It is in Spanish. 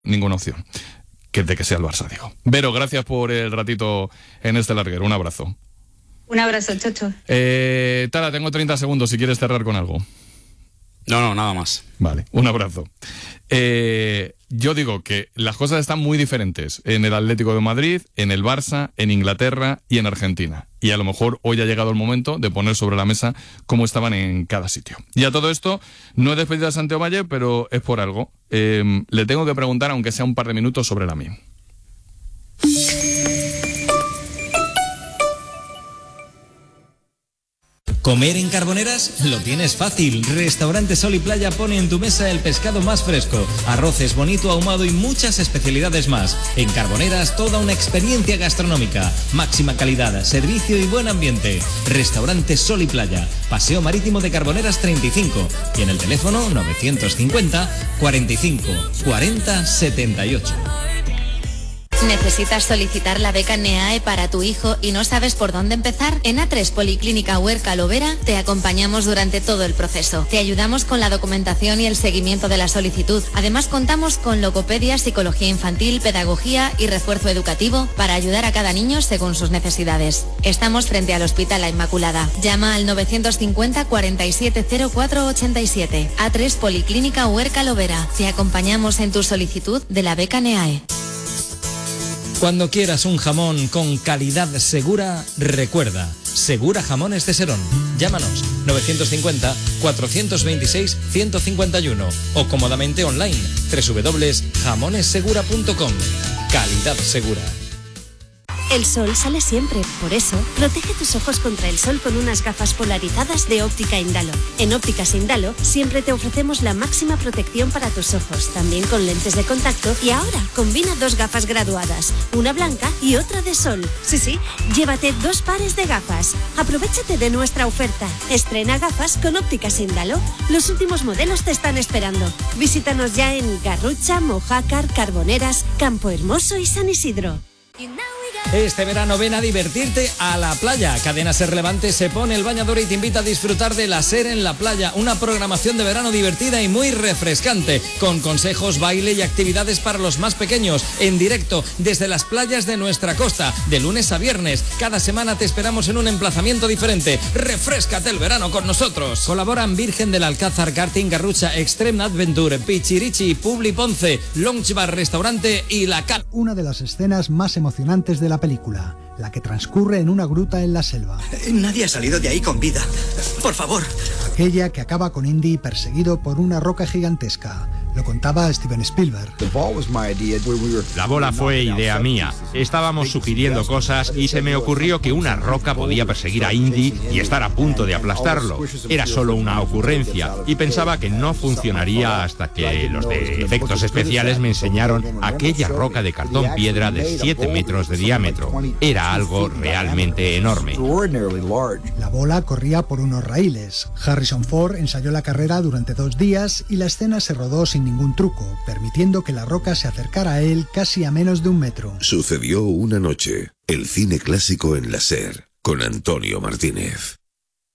ninguna opción de que sea el Barça, digo. Vero, gracias por el ratito en este larguero. Un abrazo. Un abrazo, Chocho. Tara, tengo 30 segundos si quieres cerrar con algo. No, nada más. Vale, un abrazo. Yo digo que las cosas están muy diferentes en el Atlético de Madrid, en el Barça, en Inglaterra y en Argentina. Y a lo mejor hoy ha llegado el momento de poner sobre la mesa cómo estaban en cada sitio. Y a todo esto, no he despedido a Santiago Valle, pero es por algo. Le tengo que preguntar, aunque sea un par de minutos, sobre la mía. ¿Comer en Carboneras? Lo tienes fácil. Restaurante Sol y Playa pone en tu mesa el pescado más fresco, arroces, bonito, ahumado y muchas especialidades más. En Carboneras, toda una experiencia gastronómica. Máxima calidad, servicio y buen ambiente. Restaurante Sol y Playa, Paseo Marítimo de Carboneras 35. Y en el teléfono 950 45 40 78. ¿Necesitas solicitar la beca NEAE para tu hijo y no sabes por dónde empezar? En A3 Policlínica Huerca Lovera te acompañamos durante todo el proceso. Te ayudamos con la documentación y el seguimiento de la solicitud. Además contamos con logopedia, psicología infantil, pedagogía y refuerzo educativo para ayudar a cada niño según sus necesidades. Estamos frente al Hospital La Inmaculada. Llama al 950 47 04 87. A3 Policlínica Huerca Lovera. Te acompañamos en tu solicitud de la beca NEAE. Cuando quieras un jamón con calidad segura, recuerda, Segura Jamones de Serón. Llámanos 950 426 151 o cómodamente online www.jamonesegura.com. Calidad segura. El sol sale siempre, por eso, protege tus ojos contra el sol con unas gafas polarizadas de Óptica Indalo. En Ópticas Indalo siempre te ofrecemos la máxima protección para tus ojos, también con lentes de contacto, y ahora combina 2 gafas graduadas, una blanca y otra de sol. Sí, llévate 2 pares de gafas. Aprovéchate de nuestra oferta. Estrena gafas con Ópticas Indalo. Los últimos modelos te están esperando. Visítanos ya en Garrucha, Mojácar, Carboneras, Campo Hermoso y San Isidro. Este verano ven a divertirte a la playa. Cadena Ser Levante se pone el bañador y te invita a disfrutar de la Ser en la playa, una programación de verano divertida y muy refrescante, con consejos, baile y actividades para los más pequeños, en directo desde las playas de nuestra costa, de lunes a viernes. Cada semana te esperamos en un emplazamiento diferente. Refréscate el verano con nosotros. Colaboran Virgen del Alcázar, Karting Garrucha, Extreme Adventure, Pichirichi, Publi Ponce, Lounge Bar Restaurante y La Cal. Una de las escenas más emocionantes de la película, la que transcurre en una gruta en la selva. Nadie ha salido de ahí con vida. Por favor. Aquella que acaba con Indy perseguido por una roca gigantesca. Lo contaba Steven Spielberg. La bola fue idea mía. Estábamos sugiriendo cosas y se me ocurrió que una roca podía perseguir a Indy y estar a punto de aplastarlo. Era solo una ocurrencia y pensaba que no funcionaría hasta que los de efectos especiales me enseñaron aquella roca de cartón piedra de 7 metros de diámetro. Era algo realmente enorme. La bola corría por unos raíles. Harrison Ford ensayó la carrera durante 2 días y la escena se rodó sin ningún truco, permitiendo que la roca se acercara a él casi a menos de 1 metro. Sucedió una noche. El cine clásico en la SER, con Antonio Martínez.